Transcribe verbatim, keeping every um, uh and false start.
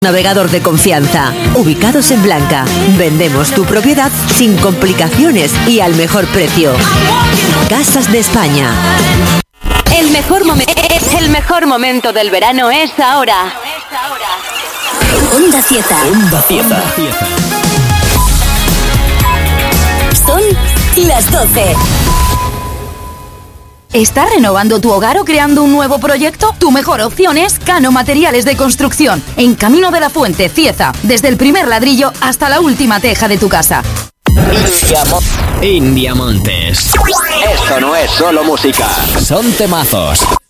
Navegador de confianza. Ubicados en Blanca. Vendemos tu propiedad sin complicaciones y al mejor precio. Casas de España. El mejor, momen- el mejor momento del verano es ahora. Onda Cieza. Onda Cieza. Son las doce. ¿Estás renovando tu hogar o creando un nuevo proyecto? Tu mejor opción es Cano Materiales de Construcción, en Camino de la Fuente, Cieza, desde el primer ladrillo hasta la última teja de tu casa. Indiamontes. Esto no es solo música, son temazos.